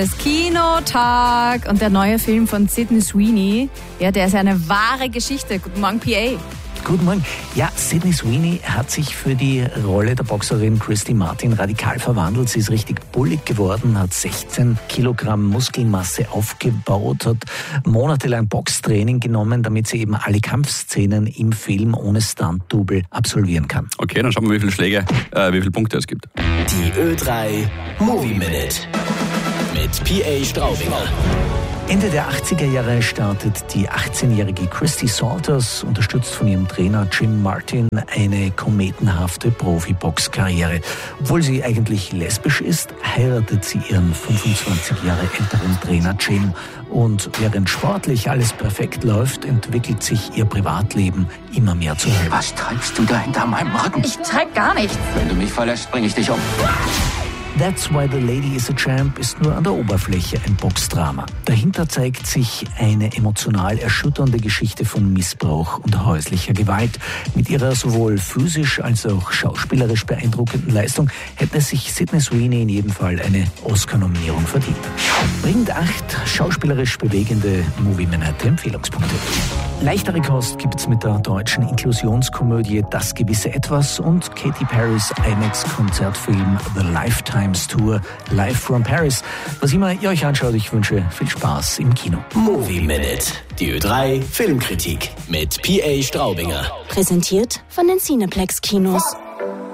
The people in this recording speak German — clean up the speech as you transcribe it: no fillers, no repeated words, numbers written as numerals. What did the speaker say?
Das Kinotag und der neue Film von Sydney Sweeney, ja, der ist ja eine wahre Geschichte. Guten Morgen, PA. Guten Morgen. Ja, Sydney Sweeney hat sich für die Rolle der Boxerin Christy Martin radikal verwandelt. Sie ist richtig bullig geworden, hat 16 Kilogramm Muskelmasse aufgebaut, hat monatelang Boxtraining genommen, damit sie eben alle Kampfszenen im Film ohne Stunt-Double absolvieren kann. Okay, dann schauen wir, wie viele Punkte es gibt. Die Ö3 Movie Minute mit PA Straubinger. Ende der 80er Jahre startet die 18-jährige Christy Salters, unterstützt von ihrem Trainer Jim Martin, eine kometenhafte Profibox-Karriere. Obwohl sie eigentlich lesbisch ist, heiratet sie ihren 25 Jahre älteren Trainer Jim. Und während sportlich alles perfekt läuft, entwickelt sich ihr Privatleben immer mehr zur Hölle. Was treibst du da hinter meinem Rücken? Ich treib gar nichts. Wenn du mich verlässt, bringe ich dich um. That's Why the Lady is a Champ ist nur an der Oberfläche ein Boxdrama. Dahinter zeigt sich eine emotional erschütternde Geschichte von Missbrauch und häuslicher Gewalt. Mit ihrer sowohl physisch als auch schauspielerisch beeindruckenden Leistung hätte sich Sydney Sweeney in jedem Fall eine Oscar-Nominierung verdient. Bringt 8 schauspielerisch bewegende Movie-Minute-Empfehlungspunkte. Leichtere Kost gibt's mit der deutschen Inklusionskomödie Das gewisse Etwas und Katy Perrys IMAX-Konzertfilm The Lifetimes Tour Live from Paris. Was immer ihr euch anschaut, ich wünsche viel Spaß im Kino. Movie Minute, die Ö3 Filmkritik mit PA Straubinger. Präsentiert von den Cineplex Kinos.